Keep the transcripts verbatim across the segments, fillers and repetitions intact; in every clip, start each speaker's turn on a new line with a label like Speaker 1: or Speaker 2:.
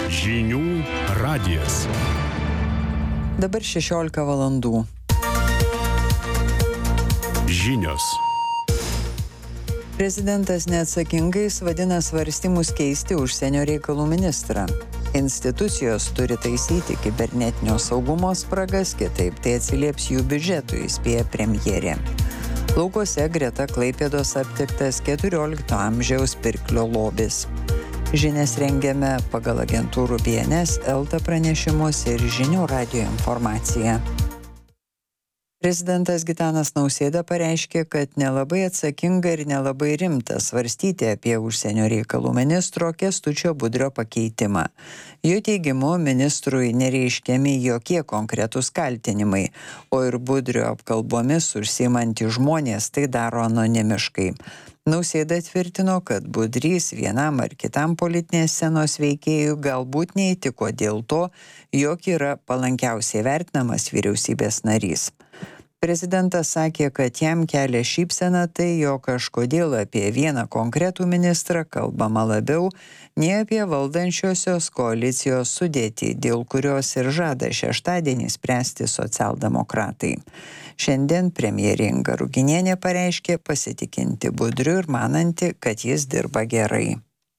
Speaker 1: Žinių radijas.
Speaker 2: Dabar šešiolika valandų.
Speaker 1: Žinios.
Speaker 2: Prezidentas neatsakingais vadina svarstymus keisti užsienio reikalų ministrą. Institucijos turi taisyti kibernetinio saugumo spragas, kitaip tai atsilieps jų biudžetui, įspėja premjerė. Laukuose greta Klaipėdos aptiktas keturiolikto amžiaus pirklio lobis. Žinias rengiame pagal agentūrų B N S, Elta pranešimus ir Žinių radijo informaciją. Prezidentas Gitanas Nausėda pareiškė, kad nelabai atsakinga ir nelabai rimta svarstyti apie užsienio reikalų ministro Kęstučio Budrio pakeitimą. Jo teigimu, ministrui nereiškiami jokie konkretūs kaltinimai, o ir Budrio apkalbomis užsiimantys žmonės tai daro anonimiškai. Nausėda tvirtino, kad Budrys vienam ar kitam politinės scenos veikėjų galbūt neįtiko dėl to, jog yra palankiausiai vertinamas vyriausybės narys. Prezidentas sakė, kad jam kelia šypseną tai, jog kažkodėl apie vieną konkretų ministrą kalbama labiau nei apie valdančiosios koalicijos sudėtį, dėl kurios ir žada šeštadienį spręsti socialdemokratai. Šiandien premjerė Inga Ruginienė pareiškė pasitikinti Budriu ir mananti, kad jis dirba gerai.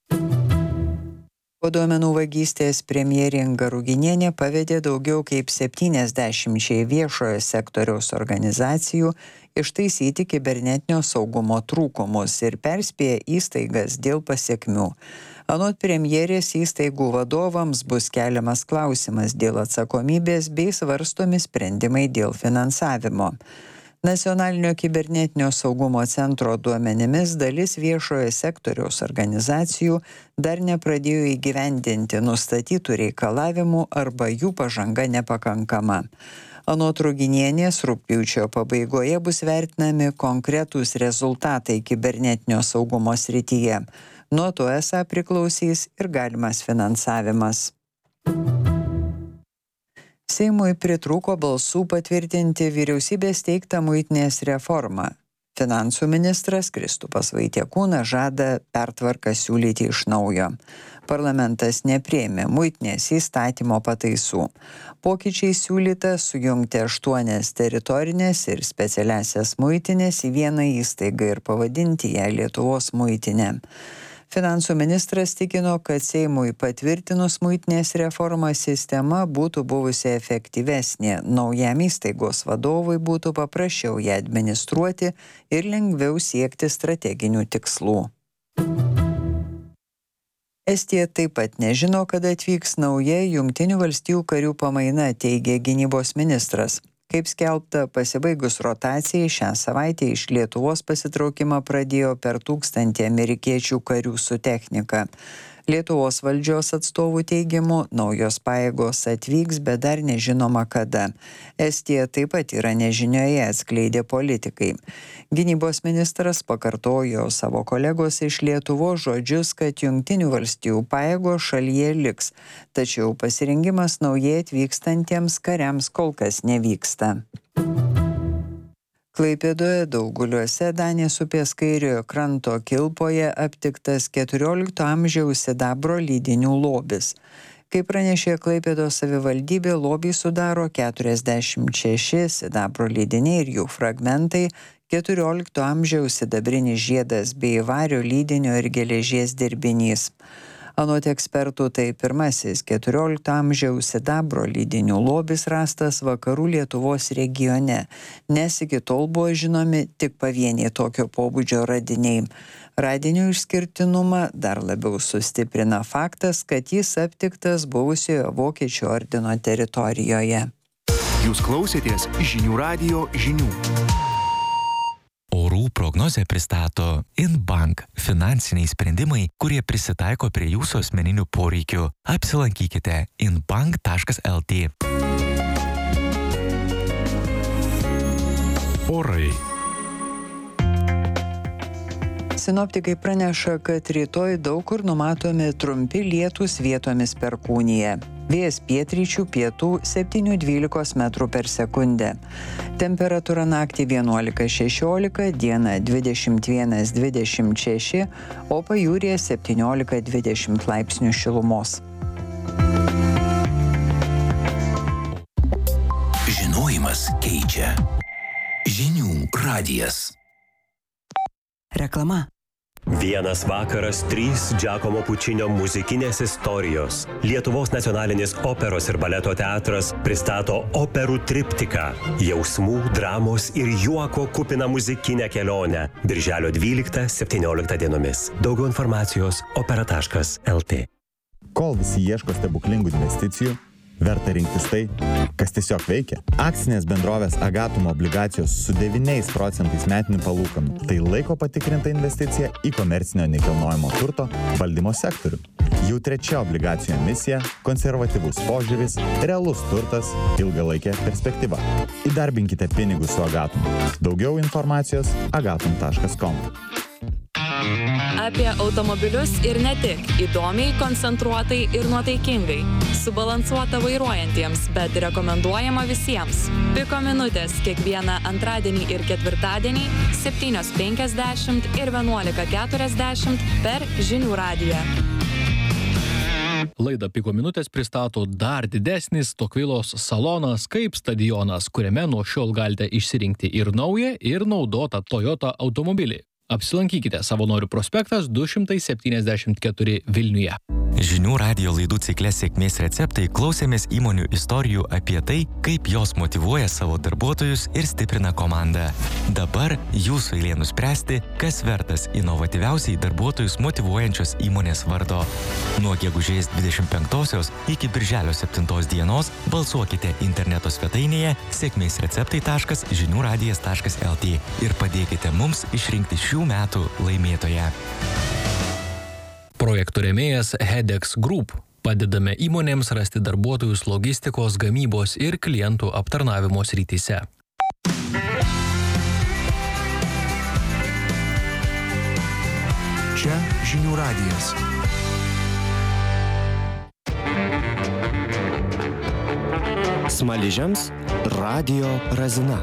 Speaker 2: Po duomenų vagystės premjerė Inga Ruginienė pavedė daugiau kaip septyniasdešimčiai viešojo sektoriaus organizacijų ištaisyti kibernetinio saugumo trūkumus ir perspėja įstaigas dėl pasekmių. Anot premjerės, įstaigų vadovams bus keliamas klausimas dėl atsakomybės bei svarstomi sprendimai dėl finansavimo. Nacionalinio kibernetinio saugumo centro duomenimis dalis viešojo sektoriaus organizacijų dar nepradėjo įgyvendinti nustatytų reikalavimų arba jų pažanga nepakankama. Anot Ruginienės, rugpjūčio pabaigoje bus vertinami konkretūs rezultatai kibernetinio saugumo srityje. Nuo to esą priklausys ir galimas finansavimas. Seimui pritrūko balsų patvirtinti vyriausybės teiktą muitinės reformą. Finansų ministras Kristupas Vaitiekūnas žada pertvarką siūlyti iš naujo. Parlamentas nepriėmė muitinės įstatymo pataisų. Pokyčiai siūlyta sujungti aštuonias teritorinės ir specialiasias muitinės į vieną įstaigą ir pavadinti ją Lietuvos muitinę. Finansų ministras tikino, kad Seimui patvirtinus muitinės reformą sistema būtų buvusi efektyvesnė, naujam įstaigos vadovui būtų paprasčiau ją administruoti ir lengviau siekti strateginių tikslų. Estija taip pat nežino, kada atvyks nauja Jungtinių valstijų karių pamaina, teigė gynybos ministras. Kaip skelbta, pasibaigus rotacijai šią savaitę iš Lietuvos pasitraukimą pradėjo per tūkstantį amerikiečių karių su technika. Lietuvos valdžios atstovų teigimu, naujos pajėgos atvyks, bet dar nežinoma kada. Estija taip pat yra nežinioje, atskleidė politikai. Gynybos ministras pakartojo savo kolegos iš Lietuvos žodžius, kad Jungtinių valstijų pajėgos šalyje liks, tačiau pasirengimas naujai atvykstantiems kariams kol kas nevyksta. Klaipėdoje Dauguliuose Danės upės kairiojo kranto kilpoje aptiktas keturiolikto amžiaus sidabro lydinių lobis. Kaip pranešė Klaipėdos savivaldybė, lobį sudaro keturiasdešimt šeši sidabro lydiniai ir jų fragmentai, keturiolikto amžiaus sidabrinis žiedas bei vario lydinio ir geležies dirbinys. Anot ekspertų, tai pirmasis keturiolikto amžiaus sidabro lydinių lobis rastas vakarų Lietuvos regione, nes iki tol buvo žinomi tik pavieniai tokio pobūdžio radiniai. Radinio išskirtinumą dar labiau sustiprina faktas, kad jis aptiktas buvusioje Vokiečių ordino teritorijoje.
Speaker 1: Jūs klausėtės Žinių radijo žinių.
Speaker 3: Orų prognozę pristato Inbank – finansiniai sprendimai, kurie prisitaiko prie jūsų asmeninių poreikių. Apsilankykite inbank taškas el tė.
Speaker 1: Orai.
Speaker 2: Sinoptikai praneša, kad rytoj daug kur numatomi trumpi lietūs, vietomis perkūnija. Vėjas pietryčių pietų septyni dvylika metrų per sekundę. Temperatūra naktį vienuolika šešiolika, dieną dvidešimt vienas dvidešimt šeši, o pajūryje septyniolika dvidešimt laipsnių šilumos.
Speaker 4: keičia. Žinių radijas.
Speaker 5: Reklama.
Speaker 6: Vienas vakaras, trys Giacomo Pučinio muzikinės istorijos. Lietuvos nacionalinis operos ir baleto teatras pristato operų triptiką. Jausmų, dramos ir juoko kupina muzikinę kelionę. Birželio dvyliktą septynioliktą dienomis. Daugiau informacijos opera taškas el tė.
Speaker 7: Kol visi ieško stebuklingų investicijų, verta rinktis tai, kas tiesiog veikia. Akcinės bendrovės Agatum obligacijos su devyniais procentais metinių palūkanų. Tai laiko patikrinta investicija į komercinio nekilnojamo turto valdymo sektorių. Jau trečia obligacijų emisija, konservatyvus požiūris, realus turtas, ilgalaikė perspektyva. Įdarbinkite pinigus su Agatum. Daugiau informacijos agatum taškas kom.
Speaker 8: Apie automobilius ir ne tik. Įdomiai, koncentruotai ir nuotaikingai. Subalansuota vairuojantiems, bet rekomenduojama visiems. Piko minutės kiekvieną antradienį ir ketvirtadienį septynios penkiasdešimt ir vienuolika keturiasdešimt per Žinių radiją.
Speaker 9: Laidą Piko minutės pristato dar didesnis Tokvilos salonas kaip stadionas, kuriame nuo šiol galite išsirinkti ir naują, ir naudotą Toyota automobilį. Apsilankykite Savanorių prospektas du šimtai septyniasdešimt keturi Vilniuje.
Speaker 3: Žinių radijo laidų cikle Sėkmės receptai klausėmės įmonių istorijų apie tai, kaip jos motyvuoja savo darbuotojus ir stiprina komandą. Dabar jūsų eilė nuspręsti, kas vertas inovatyviausiai darbuotojus motyvuojančios įmonės vardo. Nuo gegužės dvidešimt penktosios iki birželio septintos dienos balsuokite interneto svetainėje sėkmės receptai taškas žinių radijas taškas el tė ir padėkite mums išrinkti šių metų laimėtoją.
Speaker 9: Projektų rėmėjas Hedex Group. Padedame įmonėms rasti darbuotojus logistikos, gamybos ir klientų aptarnavimo srityse.
Speaker 1: Čia Žinių radijas.
Speaker 6: Smaližiams Radio Razina.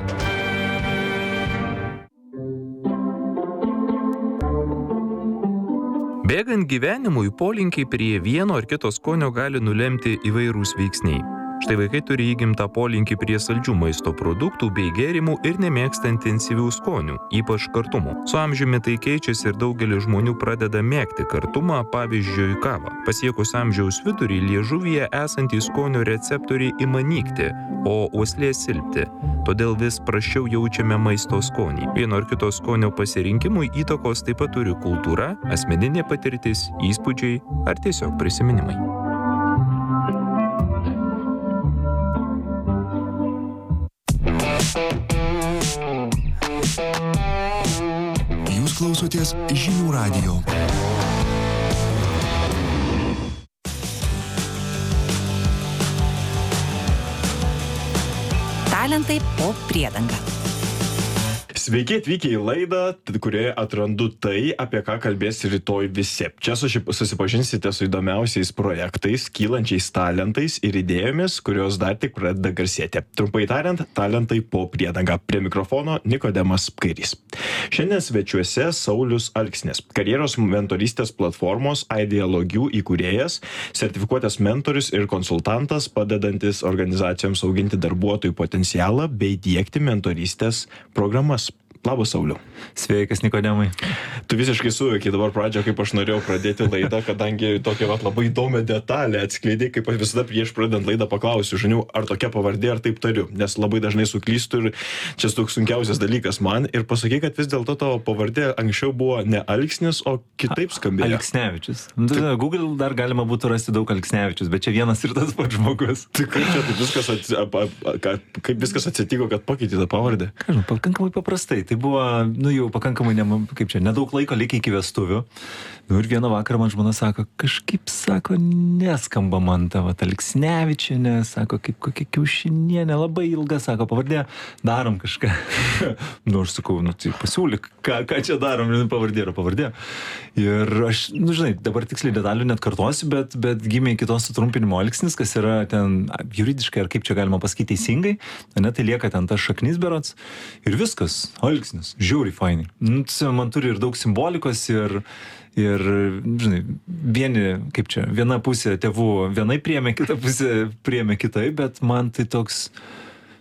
Speaker 10: Bėgant gyvenimui, polinkiai prie vieno ar kito skonio gali nulemti įvairūs veiksniai. Štai vaikai turi įgimtą polinkį prie saldžių maisto produktų bei gėrimų ir nemėgsta intensyvių skonių, ypač kartumo. Su amžiumi tai keičiasi ir daugelis žmonių pradeda mėgti kartumą, pavyzdžiui, kavą. Pasiekus amžiaus vidurį liežuvyje esantys skonio receptoriai ima nykti, o uoslė silpti. Todėl vis prasčiau jaučiame maisto skonį. Vieno ar kito skonio pasirinkimui įtakos taip pat turi kultūra, asmeninė patirtis, įspūdžiai ar tiesiog prisiminimai.
Speaker 1: Jūs klausotės Žinių radijo.
Speaker 5: Talentai po priedanga.
Speaker 11: Sveiki atvykę į laidą, kurioje atrandu tai, apie ką kalbės rytoj visi. Čia susipažinsite su įdomiausiais projektais, kylančiais talentais ir idėjomis, kurios dar tik pradeda garsėti. Trumpai tariant, talentai po priedanga. Prie mikrofono Nikodemas Kairys. Šiandien svečiuose Saulius Alksnis, karjeros mentorystės platformos Idealogių įkūrėjas, sertifikuotas mentorius ir konsultantas, padedantis organizacijoms auginti darbuotojų potencialą bei diegti mentorystės programas. Labas, Sauliau.
Speaker 12: Sveikas, Nikodemai.
Speaker 11: Tu visiškai suvokiai dabar pradžią, kaip aš norėjau pradėti laidą, kadangi tokia vat, labai įdomią detalę atskleidai, kaip aš visada prieš pradedant laidą paklausiu žinių, ar tokia pavardė, ar taip tariu, nes labai dažnai suklystu ir čia toks sunkiausias dalykas man. Ir pasakai, kad vis dėlto tavo pavardė anksčiau buvo ne Alksnis, o kitaip skambėjo.
Speaker 12: Alksnevičius. Google dar galima būtų rasti daug Alksnevičius, bet čia vienas ir tas pats žmogus.
Speaker 11: Tai kaip čia taip viskas, ats... kaip viskas atsitiko, kad pakeitė tą pavardę?
Speaker 12: Kažin, pakankamai paprastai. Tai buvo, nu jau pakankamai, ne, kaip čia, nedaug laiko likę iki vestuvių. Nu ir vieną vakarą man žmona sako, kažkaip, sako, neskamba man tavo Alksnevičienė, sako, kaip kokia kiaušinienė, labai ilga, sako, pavardė, darom kažką. Nu aš sakau, nu tai pasiūlyk, ką, ką čia darom, pavardė yra pavardė. Ir aš, nu žinai, dabar tiksliai detalių net kartuosiu, bet, bet gimė kitos sutrumpinimo Alksnis, kas yra ten juridiškai, ar kaip čia galima pasakyti teisingai, ne, tai lieka ten tas šaknis berods ir viskas, Alksnis, žiauriai fainai. Nu, man turi ir daug simbolikos ir Ir, žinai, vieni, kaip čia, viena pusė tėvų vienai priėmė, kita pusė priėmė kitai, bet man tai toks,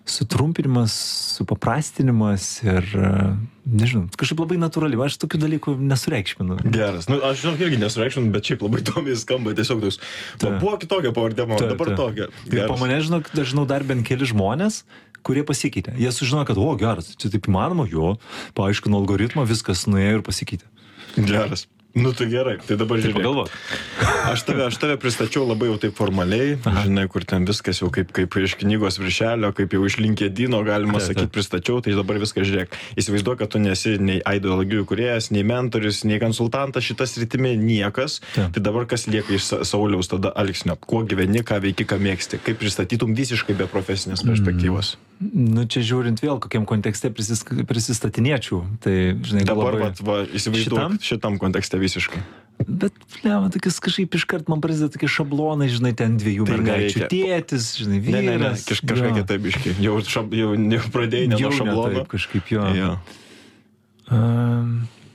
Speaker 12: sutrumpinimas, supaprastinimas ir, nežinau, kažkaip labai natūraliai, aš tokių dalykų nesureikšminu.
Speaker 11: Geras, nu aš žinau irgi nesureikšminu, bet šiaip labai įdomiai skamba, tiesiog toks, buvo kitokia pavardė, o dabar tokia.
Speaker 12: Ir po mane, žinau, dažnau dar bent keli žmonės, kurie pasikeitė. Jie sužinojo, kad, o, geras, čia taip įmanoma, jo, paaiškino algoritmą, viskas nuėjo ir pasikeitė.
Speaker 11: Geras. Nu tai gerai, tai dabar žiūrėk.
Speaker 12: Pagalvok.
Speaker 11: Aš tave, aš tave pristačiau labai jau taip formaliai, Aha. žinai, kur ten viskas jau kaip, kaip iš knygos viršelio, kaip jau iš LinkedIno galima sakyti pristačiau, tai dabar viską žiūrėk. Įsivaizduoju, kad tu nesi nei ideologijų kūrėjas, nei mentorius, nei konsultantas šitas rytimi, niekas. Ta. Tai dabar kas lieka iš Sauliaus tada Alksnio? Kuo gyveni, ką veiki, ką mėgsti? Kaip pristatytum visiškai be profesinės perspektyvos?
Speaker 12: Mm. Nu čia žiūrint vėl, kokiam kontekste prisis, prisistatinėčiau. Tai, žinai,
Speaker 11: dabar
Speaker 12: labai...
Speaker 11: vat, va, įsivaizduok šitam, šitam kontekste visiškai.
Speaker 12: Bet, blema, tokius kažkaip iškart man prasideda tokie šablonai, žinai, ten dviejų tai mergaičių tėtis, žinai, vyras. Ne, ne, ne,
Speaker 11: kaž, kažką kitaip biškai. Jau, šab, jau, jau pradėjai ne nuo šablono.
Speaker 12: Taip, kažkaip jo.
Speaker 11: jo.
Speaker 12: Um,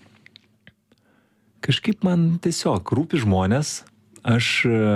Speaker 12: kažkaip man tiesiog rūpi žmonės, aš,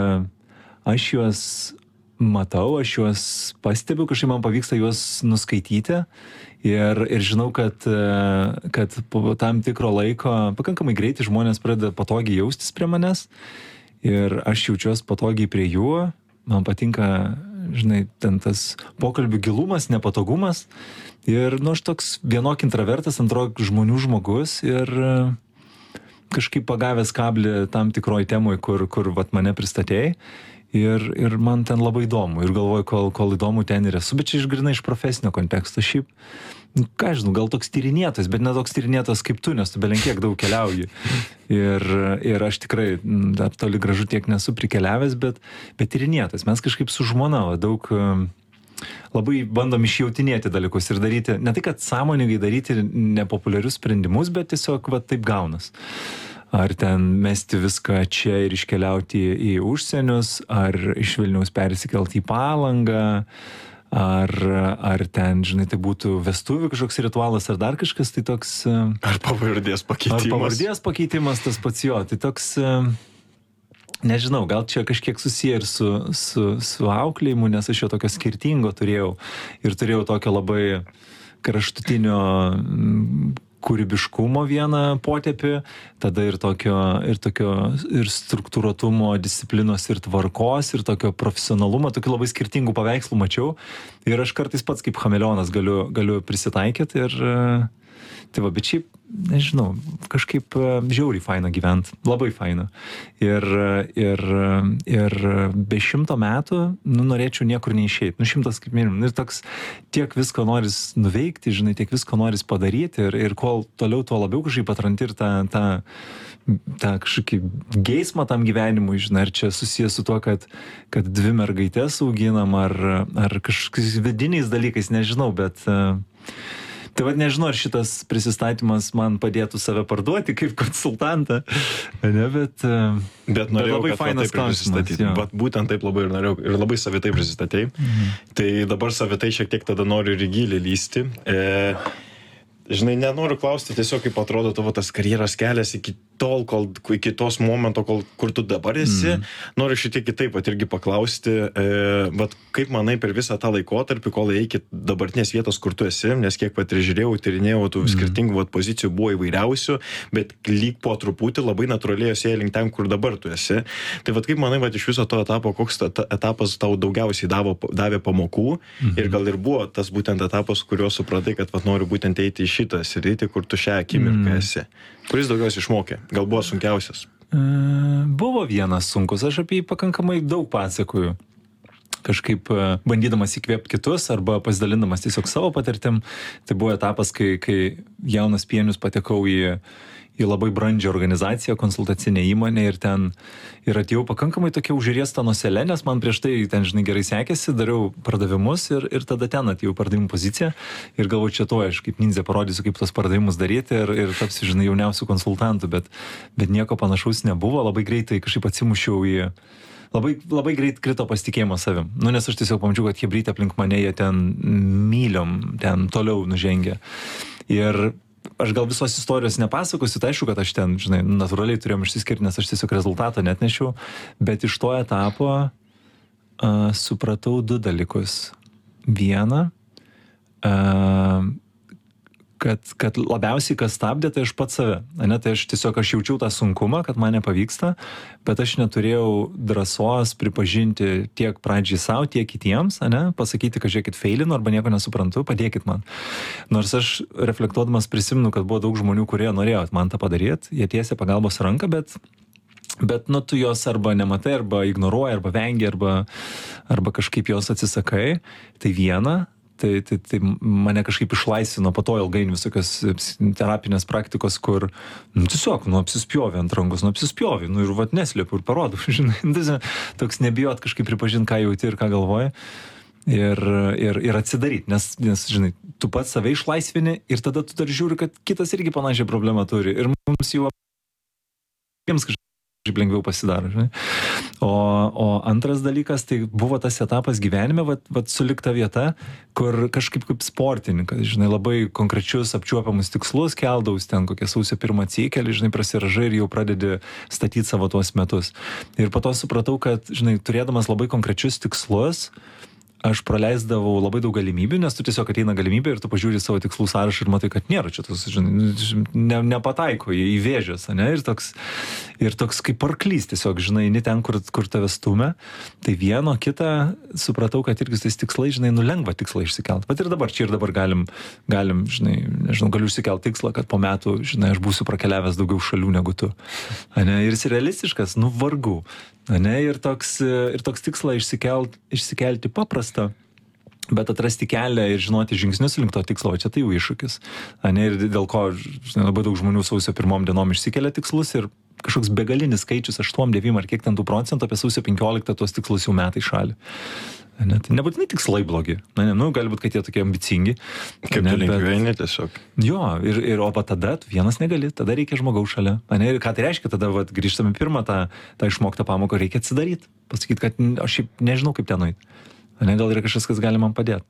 Speaker 12: aš juos matau, aš juos pastebiu, kažkaip man pavyksta juos nuskaityti ir, ir žinau, kad, kad po tam tikro laiko pakankamai greitai žmonės pradeda patogiai jaustis prie manęs ir aš jaučiuos patogiai prie jų, man patinka, žinai, ten tas pokalbių gilumas, nepatogumas ir, nu, aš toks vienok intravertas, antrok žmonių žmogus ir kažkaip pagavęs kablį tam tikroj temoj, kur, kur vat mane pristatėjai. Ir, ir man ten labai įdomu. Ir galvoju, kol, kol įdomu ten ir esu. Bet čia išgrina iš profesinio konteksto. Šiaip, nu, ką žinau, gal toks tyrinėtas, bet ne toks tyrinėtas kaip tu, nes tu belenkiek daug keliauji. Ir, ir aš tikrai dar toli gražu tiek nesu prikeliavęs, bet, bet tyrinėtas. Mes kažkaip su žmona daug labai bandom išjautinėti dalykus ir daryti, ne tai, kad sąmoningai daryti nepopuliarius sprendimus, bet tiesiog va, taip gaunas. Ar ten mesti viską čia ir iškeliauti į užsienius, ar iš Vilniaus persikelti į Palangą, ar, ar ten, žinai, tai būtų vestuvių kažkoks ritualas, ar dar kažkas, tai toks...
Speaker 11: Ar pavardės pakeitimas.
Speaker 12: Ar pavardės pakeitimas tas pats jo, tai toks... Nežinau, gal čia kažkiek susiję ir su, su, su auklėjimu, nes aš jo tokio skirtingo turėjau ir turėjau tokio labai kraštutinio kūrybiškumo vieną potėpį, tada ir tokio, ir tokio ir struktūruotumo, disciplinos ir tvarkos, ir tokio profesionalumo, tokių labai skirtingų paveikslų mačiau. Ir aš kartais pats kaip chameleonas galiu, galiu prisitaikyti ir tai va, bet šiaip, nežinau, kažkaip žiauriai faina gyvent, labai faina. Ir, ir, ir be šimto metų, nu, norėčiau niekur neišeiti. Nu, šimtas kaip minimum. Ir toks, tiek visko noris nuveikti, žinai, tiek visko noris padaryti. Ir, ir kuo toliau, tuo labiau kažkaip atranti ir tą, tą, tą kažkokį geismą tam gyvenimui, žinai, ar čia susijęs su tuo, kad, kad dvi mergaitės auginam, ar, ar kažkokiais vidiniais dalykais, nežinau, bet... Tai vad nežinau, ar šitas prisistatymas man padėtų save parduoti kaip konsultantą, ne, bet...
Speaker 11: Bet norėjau, bet kad taip prisistatyti. Bet būtent taip labai ir norėjau, ir labai savitai prisistatėjai. Mhm. Tai dabar savitai šiek tiek tada noriu ir giliai lysti. E, žinai, nenoriu klausti tiesiog, kaip atrodo tavo tas karjeros kelias iki tol, kol, iki tos momento, kol, kur tu dabar esi. Mm. Noriu šitiek kitaip pat irgi paklausti, e, bet kaip manai per visą tą laikotarpį, kol iki dabartinės vietos, kur tu esi, nes kiek pat ir žiūrėjau, tyrinėjau, tų mm. skirtingų vat, pozicijų buvo įvairiausių, bet lyg po truputį labai natūraliai esi link ten, kur dabar tu esi. Tai vat kaip manai, vat, iš viso to etapo, koks ta, ta, etapas tau daugiausiai davo, davė pamokų mm-hmm. ir gal ir buvo tas būtent etapas, kurio supratai, kad vat, noriu būtent eiti į šitą sritį, kur tu šią akimirką mm. esi. Kuris daugiausiai išmokė? Gal buvo sunkiausias?
Speaker 12: E, buvo vienas sunkus, aš apie jį pakankamai daug pasakoju. Kažkaip bandydamas įkvėpti kitus arba pasidalindamas tiesiog savo patirtim. Tai buvo etapas, kai, kai jaunas pienius patekau į, į labai brandžią organizaciją, konsultacinę įmonę ir ten ir atėjau pakankamai tokia užriesta nuoselė, nes man prieš tai ten, žinai, gerai sekėsi, dariau pardavimus ir, ir tada ten atėjau pardavimų poziciją ir galvoju, čia to aš kaip nindzė parodysiu, kaip tos pardavimus daryti ir, ir tapsiu, žinai, jauniausių konsultantų, bet, bet nieko panašaus nebuvo, labai greitai kažkaip atsimušiau į... Labai, labai greit krito pasitikėjimo savim. Nu, nes aš tiesiog pamačiau, kad hebrytai aplink mane, jie ten myliom, ten toliau nužengė. Ir aš gal visos istorijos nepasakosiu, tai aišku, kad aš ten, žinai, natūraliai turėjom išsiskirti, nes aš tiesiog rezultato net nešiau, bet iš to etapo uh, supratau du dalykus. Viena, uh, kad, kad labiausiai kas stabdė, tai aš pats save. Ne, tai aš tiesiog aš jaučiau tą sunkumą, kad man nepavyksta, bet aš neturėjau drąsos pripažinti tiek pradžiai savo, tiek kitiems, ne, pasakyti, kad žiūrėkit, feilinu arba nieko nesuprantu, padėkit man. Nors aš reflektuodamas prisimenu, kad buvo daug žmonių, kurie norėjo man tą padaryti, jie tiesė pagalbos ranką, bet Bet, nu, tu jos arba nematai, arba ignoruoji, arba vengi, arba, arba kažkaip jos atsisakai. Tai viena, tai, tai, tai mane kažkaip išlaisvino po to ilgainiui visokios terapinės praktikos, kur, nu, tiesiog, nu, apsispjovė ant rankos, nu, apsispjovė, nu, ir vat neslėpiu ir parodau, žinai. Toks nebijot kažkaip pripažinti, ką jauti ir ką galvoji. Ir, ir, ir atsidaryti, nes, nes, žinai, tu pats save išlaisvini ir tada tu dar žiūri, kad kitas irgi panašią problemą turi. Ir mums jau jiems kažkaip lengviau pasidaro, žinai. O, o antras dalykas, tai buvo tas etapas gyvenime, vat, vat sulikta vieta, kur kažkaip kaip sportininkas, žinai, labai konkrečius apčiuopiamus tikslus keldaus, ten kokią sausio pirmą atsikeli, žinai, prasiražai ir jau pradedi statyti savo tuos metus. Ir po to supratau, kad, žinai, turėdamas labai konkrečius tikslus, aš praleisdavau labai daug galimybių, nes tu tiesiog ateina galimybė ir tu pažiūri savo tikslų sąrašą ir matai, kad nėra čia, tos, žinai, ne, nepataiko į, į vėžės, ne, ir toks, ir toks kaip arklys tiesiog, žinai, ne ten, kur, kur tave stumia. Tai vieno, kitą supratau, kad irgi tais tikslai, žinai, nu lengva tikslą išsikelt. Pat ir dabar, čia ir dabar galim, galim, žinai, nežinau, galiu išsikelt tikslą, kad po metų, žinai, aš būsiu prakeliavęs daugiau šalių negu tu. Ne, ir jis realistiškas, nu vargu. Ne, ir toks, ir toks tikslą išsikelt, išsikelti paprasta, bet atrasti kelią ir žinoti žingsnius link to tikslo, čia tai jau iššūkis. Ne, ir dėl ko, žinai, labai daug žmonių sausio pirmom dienom išsikelia tikslus ir kažkoks begalinis skaičius, aštuom, devym ar kiek ten tų procentų, apie sausio penkioliktą tuos tikslus jau metai šalį. Ne, tai nebūtinai tikslai blogi. Ne, nu, gali būt, kad jie tokie ambicingi.
Speaker 11: Kaip tu lengviai tiesiog.
Speaker 12: Jo, ir, ir o tada tu vienas negali, tada reikia žmogaus šalia. Ne, ir ką tai reiškia, tada vat, grįžtame pirmą tą, tą išmoktą pamoką, reikia atsidaryti. Pasakyti, kad aš šiaip nežinau, kaip ten nueiti. Ne, gal yra kažkas, kas gali man padėti.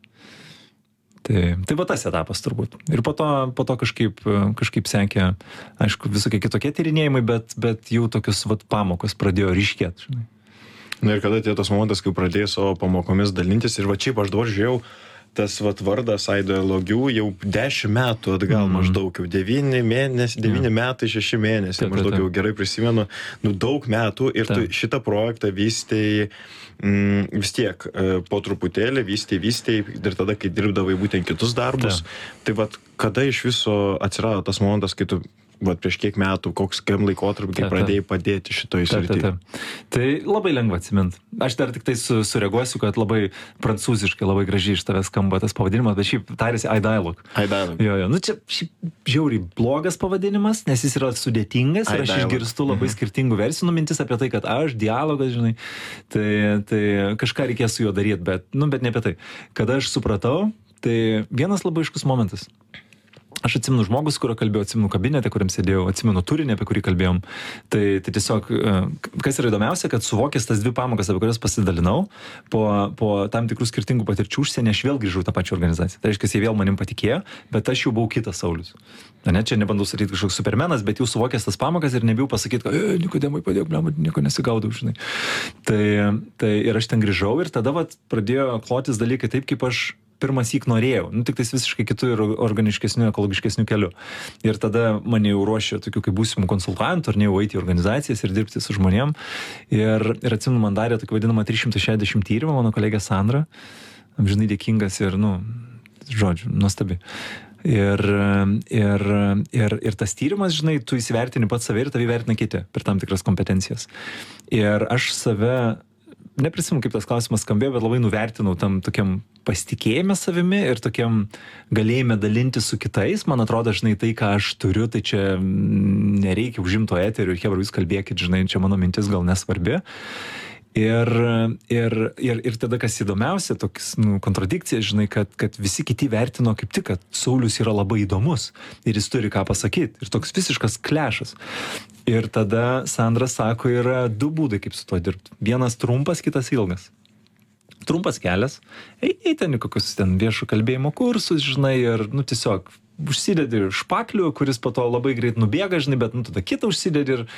Speaker 12: Tai, tai va tas etapas turbūt. Ir po to, po to kažkaip, kažkaip sekė, aišku, visokie kitokie tyrinėjimai, bet, bet jau tokius vat, pamokos pradėjo ryškėti, žinai.
Speaker 11: Na ir kada atėjo tas momentas, kai pradėjai savo pamokomis dalintis ir va čia aš dabar žiūrėjau, tas vat vardas ideologių jau dešimt metų atgal mm. maždaug, jau devyni mėnesiai, devyni yeah. metai, šeši mėnesiai, taip, maždaug taip, taip. Jau gerai prisimenu, nu daug metų ir taip. Tu šitą projektą vystei mm, vis tiek po truputėlį, vystei, vystei ir tada, kai dirbdavai būtent kitus darbus, taip. Tai vat kada iš viso atsirado tas momentas, kai tu vat prieš kiek metų, koks kiek laikotarpį, kai pradėjai padėti šitoj srityje?
Speaker 12: Tai labai lengva atsimint. Aš dar tik tai su, sureaguosiu, kad labai prancūziškai, labai gražiai iš tavęs skamba tas pavadinimas, bet šiaip tarėsi iDialog.
Speaker 11: iDialog.
Speaker 12: Jo, jo. Nu čia šiaip žiauriai blogas pavadinimas, nes jis yra sudėtingas ir aš išgirstu labai mhm. skirtingų versijų, nu mintis apie tai, kad aš dialogas, žinai, tai, tai kažką reikės su juo daryti, bet, nu, bet ne apie tai. Kada aš supratau, tai vienas labai aiškus momentas. Aš atsimenu žmogus, kurio kalbėjau, atsimenu kabinete, kuriam sėdėjau, atsimenu turinį, apie kurį kalbėjom. Tai, tai tiesiog, kas yra įdomiausia, kad suvokęs tas dvi pamokas, apie kurias pasidalinau, po, po tam tikrų skirtingų patirčių užsienį, aš vėl grįžau tą pačią organizaciją. Tai reiškia, jie vėl manim patikėjo, bet aš jau buvau kitas Saulius. Ne, čia nebandau sakyti kažkoks supermenas, bet jau suvokęs tas pamokas ir nebijau pasakyti, kad e, Nikodemai padėk, blem, nieko nesigaudau, žinai. Tai, tai ir aš ten grįžau ir tada vat, pradėjo klotis dalykai taip, kaip aš pirmas syk norėjau, nu tik tais visiškai kitų ir organiškesnių, ekologiškesnių kelių. Ir tada mane jau ruošė tokių kaip būsimų konsultantų, ar ne jau eiti į organizacijas ir dirbti su žmonėm. Ir, ir atsimenu, man darė tokį vadinamą trys šimtai šešiasdešimt tyrimą, mano kolegė Sandra, amžinai dėkingas ir, nu, žodžiu, nuostabi. Ir, ir, ir, ir tas tyrimas, žinai, tu įsivertini pats save ir tave vertina kiti per tam tikras kompetencijas. Ir aš save, neprisimenu, kaip tas klausimas skambėjo, bet labai nuvertinau tam tokiam pasitikėjime savimi ir tokiam galėjime dalinti su kitais. Man atrodo, žinai, tai, ką aš turiu, tai čia nereikia užimto eterio ir hebra, jūs kalbėkit, žinai, čia mano mintis gal nesvarbi. Ir, ir, ir, ir tada, kas įdomiausia, toks, nu, kontradikcija, žinai, kad, kad visi kiti vertino kaip tik, kad Saulius yra labai įdomus ir jis turi ką pasakyti. Ir toks visiškas klešas. Ir tada Sandra sako, yra du būdai, kaip su tuo dirbti. Vienas trumpas, kitas ilgas. Trumpas kelias, eini ten į kokius ten viešo kalbėjimo kursus, žinai, ir, nu, tiesiog užsidedi špaklių, kuris po to labai greit nubėga, žinai, bet, nu, tada kitą užsidedi ir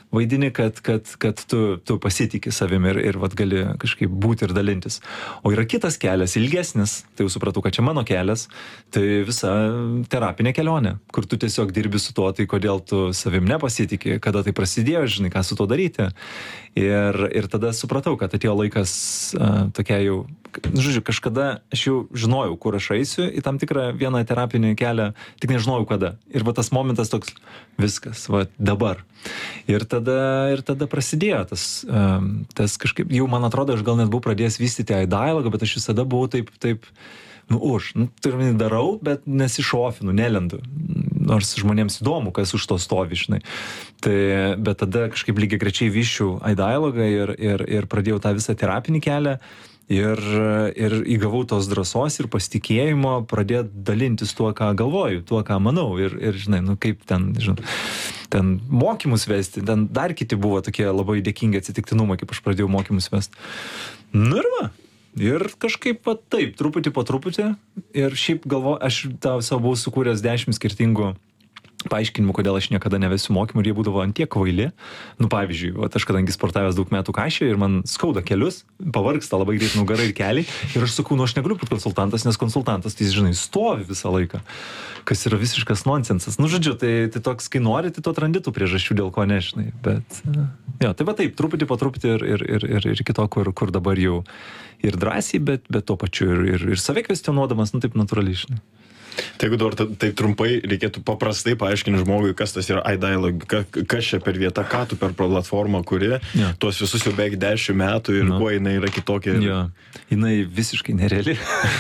Speaker 12: vaidini, kad, kad, kad tu, tu pasitiki savimi ir, ir vat, gali kažkaip būti ir dalintis. O yra kitas kelias, ilgesnis, tai jau supratau, kad čia mano kelias, tai visa terapinė kelionė, kur tu tiesiog dirbi su tuo, tai kodėl tu savim nepasitiki, kada tai prasidėjo, žinai, ką su tuo daryti. Ir, ir tada supratau, kad atėjo laikas uh, tokia jau, nu, žodžiu, kažkada aš jau žinojau, kur aš eisiu į tam tikrą vieną terapinį kelią, tik nežinojau kada. Ir va tas momentas toks, viskas, va dabar. Ir tada, ir tada prasidėjo tas, um, tas kažkaip, jau man atrodo, aš gal net buvau pradėjęs vystyti iDialogą, bet aš visada buvau taip, taip, nu už, nu, tai darau, bet nesišofinu, nelendu. Nors žmonėms įdomu, kas už to stovi, žinai. Tai, bet tada kažkaip lygiai grečiai vyščiau iDialogą ir, ir, ir pradėjau tą visą terapinį kelią ir, ir įgavau tos drąsos ir pasitikėjimo pradėti dalintis tuo, ką galvoju, tuo, ką manau. Ir, ir žinai, nu kaip ten, žinai, ten mokymus vesti, ten dar kiti buvo tokie labai dėkingi atsitiktinumai, kaip aš pradėjau mokymus vesti. Nu ir va. Ir kažkaip va taip, truputį po truputį. Ir šiaip galvo, aš tą savo buvau sukūręs dešimt skirtingų paaiškinimų, kodėl aš niekada nevesiu mokymų ir jie būdavo antiek kvaili. Nu, pavyzdžiui, va, aš kadangi sportavęs daug metų kašė ir man skauda kelius, pavargsta labai greit nugara ir keliai. Ir aš sakau, nu aš negaliu būti konsultantas, nes konsultantas, tai žinai, stovi visą laiką. Kas yra visiškas nonsensas. Nu, žodžiu, tai, tai toks, kai nori, tai tu atrandi tų priežasčių, dėl ko nežinai. Bet, jo, tai va taip, truputį po truputį ir, ir, ir, ir, ir kito, kur, kur dabar jau ir drąsiai, bet, bet tuo pačiu ir, ir, ir save kvestionuodamas, nu taip natūraliai, žinai.
Speaker 11: Tai jeigu dabar taip trumpai reikėtų paprastai paaiškinti žmogui, kas tas yra iDialog, ka, kas čia per vietą, ką tu per platformą kuri, ja. Tuos visus jau beveik dešimt metų ir no. Kuo jinai yra kitokia.
Speaker 12: Ja. Jinai visiškai nereali.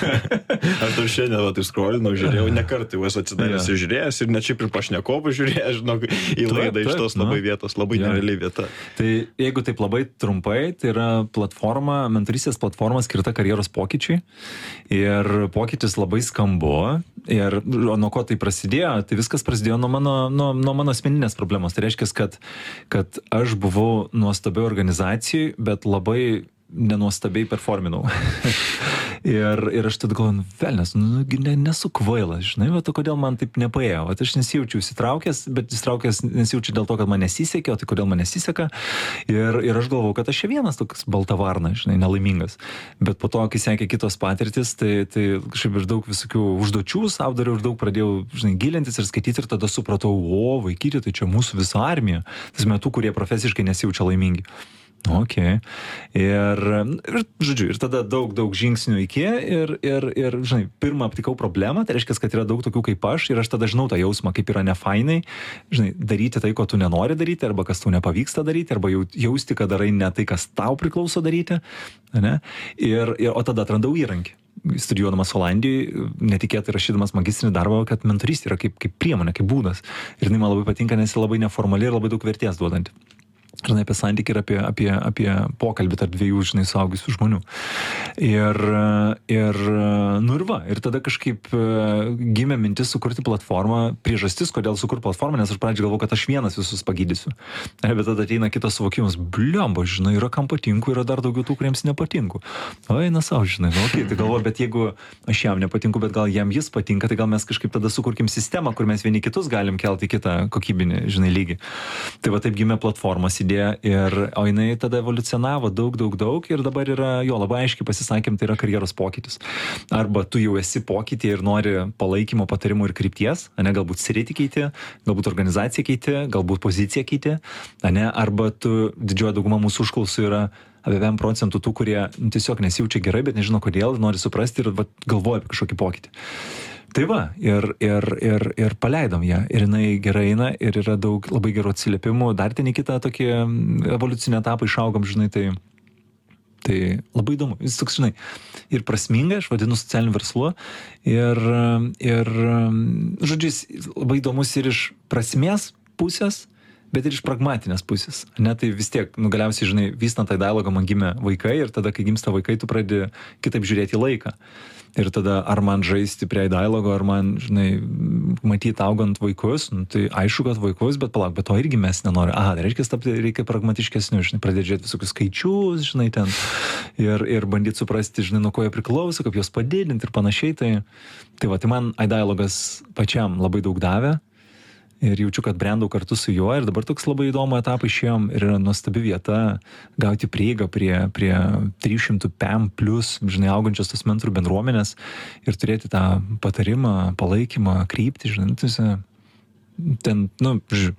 Speaker 11: Aš tau šiandien va, tai skrolinau, žiūrėjau, ne kartą jau esu atsidaręs ir žiūrėjęs ir net šiaip ir pašnekovų žiūrėjęs, žinok, į laidą iš tos labai vietos, labai ja. Nerealiai vieta.
Speaker 12: Tai jeigu taip labai trumpai, tai yra platforma, mentorystės platforma skirta karjeros pokyčiai ir pokytis labai skambu. Ir nuo ko tai prasidėjo, tai viskas prasidėjo nuo mano, nuo, nuo mano asmeninės problemos. Tai reiškia, kad, kad aš buvau nuostabiai organizacijai, bet labai nenuostabiai performinau. ir, ir aš tada galvoju, velnes, nu, ne, nesu kvailas, žinai, bet kodėl man taip nepaėjo. Vat aš nesijaučiu įsitraukęs, bet įsitraukęs nesijaučiu dėl to, kad man nesisekė, o tai kodėl man nesiseka. Ir, ir aš galvoju, kad aš čia vienas toks baltavarna, žinai, nelaimingas. Bet po to, kai sekė kitos patirtis, tai, tai kažkaip ir daug visokių užduočių savo dariau ir daug pradėjau, žinai, gilintis ir skaityti ir tada supratau, o, vaikyti, tai čia mūsų visa armija. Tas metų, kurie profesiškai nesijaučia laimingi. Ok. Ir, ir, žodžiu, ir tada daug, daug žingsnių iki ir, ir, ir, žinai, pirmą aptikau problemą, tai reiškia, kad yra daug tokių kaip aš ir aš tada žinau tą jausmą, kaip yra nefainai, žinai, daryti tai, ko tu nenori daryti, arba kas tau nepavyksta daryti, arba jausti, kad darai ne tai, kas tau priklauso daryti, ne? Ir, ir, o tada atrandau įrankį. Studijuodamas Olandijai, netikėtai rašydamas magistrinį darbą, kad mentorystė yra kaip, kaip priemonė, kaip būdas. Ir jinai man labai patinka, nes labai neformali ir labai daug vertės duodanti. Žinai, apie santykį ir apie, apie, apie pokalbį tarp dviejų, žinai, suaugusių žmonių. Ir, ir, nu ir va, ir tada kažkaip gimė mintis sukurti platformą, priežastis, kodėl sukurti platformą, nes aš pradžiai galvoju, kad aš vienas visus pagydysiu. Bet tada ateina kitas suvokimas, bliamba, žinai, yra kam patinku, yra dar daugiau tų, kuriems nepatinku. O eina savo, žinai, nu, okay, tai galvoju, bet jeigu aš jam nepatinku, bet gal jam jis patinka, tai gal mes kažkaip tada sukurkim sistemą, kur mes vieni kitus galim kelti į kitą kokybinį, žinai, lygį. Tai va taip gimė platformos idėja ir, o jinai tada evoliucionavo daug, daug, daug ir dabar yra, jo, labai aiškiai pasisakėm, tai yra karjeros pokytis. Arba tu jau esi pokytį ir nori palaikymo, patarimų ir krypties, ane, galbūt sritį keiti, galbūt organizaciją keiti, galbūt poziciją keiti, ane, arba tu, didžioji dauguma mūsų užklausų yra apie vieną procentų tų, kurie tiesiog nesijaučia gerai, bet nežino kodėl, nori suprasti ir va, galvoja apie kažkokį pokytį. Tai va, ir, ir, ir, ir paleidom ją, ir jinai gerai eina, ir yra daug labai gerų atsiliepimų, dar ten į kitą tokį evoliucinį etapą išaugom, žinai, tai, tai labai įdomu, jis toks, žinai, ir prasminga, aš vadinu socialiniu verslu, ir, ir žodžiu, jis labai įdomus ir iš prasmės pusės, bet ir iš pragmatinės pusės. Ne, tai vis tiek, nu, galiausiai, žinai, vystant tą dialogą man gimė vaikai ir tada, kai gimsta vaikai, tu pradedi kitaip žiūrėti į laiką. Ir tada, ar man žaisti prie dialogo, ar man, žinai, matyti augant vaikus, nu, tai aišku, kad vaikus, bet palauk, bet to irgi mes nenori. Aha, tai reiškia, tapti, reikia pragmatiškesnių, žinai, pradėti žiūrėti visokius skaičius, žinai, ten, ir, ir bandyti suprasti, žinai, nuo ko jie priklauso, kaip juos padidinti ir panašiai. Tai, tai va, tai man iDialogas pačiam labai daug davė. Ir jaučiu, kad brendau kartu su juo ir dabar toks labai įdomu etapą išėjom ir yra nuostabi vieta gauti prieigą prie, prie trys šimtai P E M plus, žinai, augančios tos mentorių bendruomenės ir turėti tą patarimą, palaikymą, kryptį, žinai, tuose, ten, nu, ž...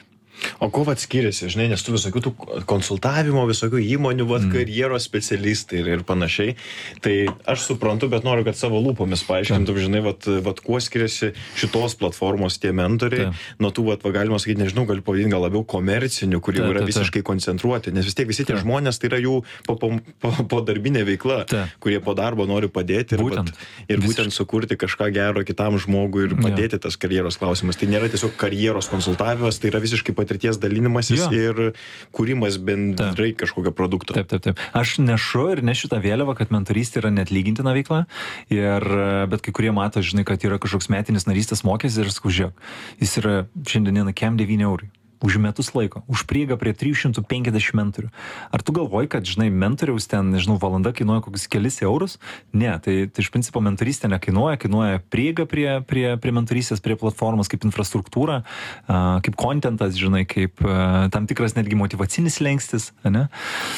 Speaker 11: O ko vat skiriasi, žinai, nes tu visokių tų konsultavimo, visokių įmonių, vat, mm. karjeros specialistai ir, ir panašiai. Tai aš suprantu, bet noriu, kad savo lūpomis paaiškintum, žinai, vat, vat, kuo skiriasi šitos platformos tie mentoriai, ta. Nuo tų, vat, va, galima sakyti, nežinau, galiu pavadinti gal labiau komercinių, kurie ta, yra ta, ta. visiškai koncentruoti, nes vis tiek visi tie ta. žmonės, tai yra jų po, po, po, po darbinė veikla, ta. kurie po darbo nori padėti ir būtent, vat, ir būtent sukurti kažką gero kitam žmogui ir padėti ja. tas karjeros klausimas. Tai nėra tiesiog karjeros konsultavimas, tai yra visiškai patirties dalinimasis jo. ir kūrimas bendrai taip. kažkokio produkto.
Speaker 12: Taip, taip, taip. Aš nešu ir nešiu tą vėliavą, kad mentorystė yra neatlygintina veikla, ir, bet kai kurie mato, žinai, kad yra kažkoks metinis narystės mokestis ir sakau, žiūrėk, jis yra šiandieną kem devyni eurai. Už metus laiko, už prieigą prie trijų šimtų penkiasdešimt mentorių. Ar tu galvoji, kad, žinai, mentoriaus ten, nežinau, valanda kainuoja kokius kelis eurus? Ne, tai, tai iš principo mentorystė nekainuoja, kainuoja prieiga prie, prie, prie mentorystės, prie platformos kaip infrastruktūra, kaip kontentas, žinai, kaip tam tikras netgi motivacinis lengstis, ne?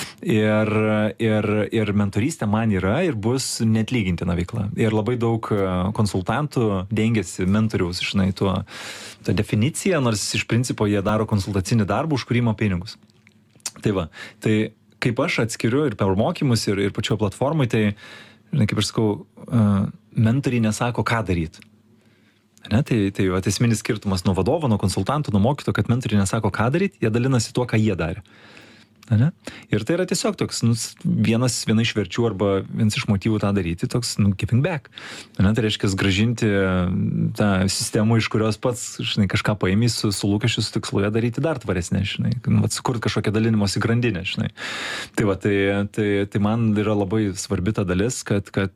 Speaker 12: Ir, ir, ir mentorystė man yra ir bus neatlygintina veikla. Ir labai daug konsultantų dengiasi mentoriaus, žinai, tuo, tą definiciją, nors iš principo jie daro konsultacinį darbą, už kurį ima pinigus. Tai va, tai kaip aš atskiriu ir per mokymus, ir, ir pačioje platformai, tai, žinai, kaip aš sakau, uh, mentoriai nesako, ką daryti. Ne, tai, tai va, esminis skirtumas nuo vadovo, nuo konsultantų, nuo mokyto, kad mentoriai nesako, ką daryti, jie dalinasi tuo, ką jie darė. Ne? Ir tai yra tiesiog toks, nu, vienas, viena iš verčių arba vienas iš motyvų tą daryti, toks, nu, giving back. Ne? Tai reiškia gražinti tą sistemą, iš kurios pats, žinai, kažką paėmė su, su lūkesčiu, su tikslu ją daryti dar tvaresnė, žinai, nu, sukurti kažkokią dalinimosi grandinę, žinai. Tai va, tai, tai, tai man yra labai svarbi ta dalis, kad, kad,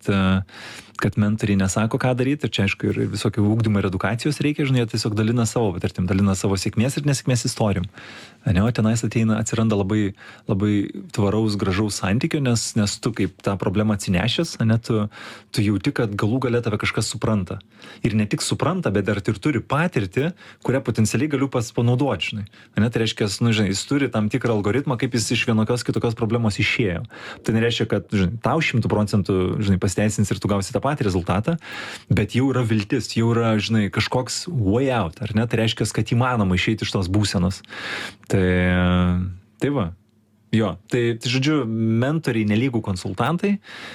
Speaker 12: kad mentoriai nesako, ką daryti, ir čia, aišku, ir visokių ugdymo ir edukacijos reikia, žinai, jie tiesiog dalina savo patirtim, dalina savo sėkmės ir nesėkmės istorijom. Ne, o tenais ateina, atsiranda labai, labai tvaraus, gražaus santykio, nes, nes tu kaip tą problemą atsinešęs, ne, tu, tu jauti, kad galų gale tave kažkas supranta. Ir ne tik supranta, bet dar ir turi patirtį, kurią potencialiai galiu pas panaudoti, žinai. Ne, tai reiškia, nu, žinai, jis turi tam tikrą algoritmą, kaip jis iš vienokios kitokios problemos išėjo. Tai nereiškia, kad, žinai, tau šimtų procentų, žinai, pasiteisins ir tu gausi tą patį rezultatą, bet jau yra viltis, jau yra, žinai, kažkoks way out, ar ne? Tai reiškia, kad įmanoma išeiti iš tos būsenos. Tai, tai va, jo, tai, tai žodžiu, mentoriai nelygų konsultantai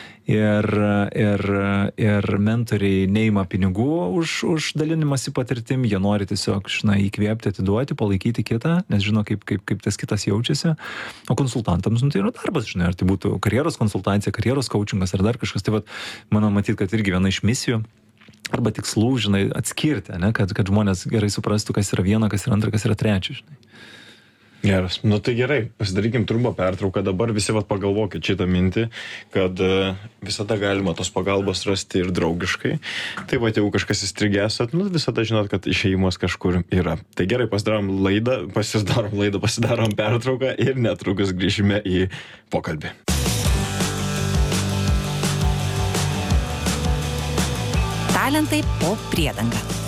Speaker 12: ir, ir, ir mentoriai neima pinigų už, už dalinimąsi patirtim, jie nori tiesiog, žinai, įkvėpti, atiduoti, palaikyti kitą, nes žino, kaip, kaip, kaip tas kitas jaučiasi, o konsultantams, nu, tai yra darbas, žinai, ar tai būtų karjeros konsultacija, karjeros coachingas ar dar kažkas, tai va, manau, matyt, kad irgi viena iš misijų arba tikslų, žinai, atskirti, ne, kad, kad žmonės gerai suprastų, kas yra viena, kas yra antra, kas yra trečia, žinai.
Speaker 11: Geras. Nu tai gerai, pasidarykim trumpą pertrauką. Dabar visi vat pagalvokit šitą mintį, kad visada galima tos pagalbos rasti ir draugiškai. Tai va, jeigu kažkas įstrigėsat, nu visada žinot, kad išėjimas kažkur yra. Tai gerai, pasidarom laidą, pasidarom laidą, pasidarom pertrauką ir netrukus grįžime į pokalbį.
Speaker 5: Talentai po priedanga.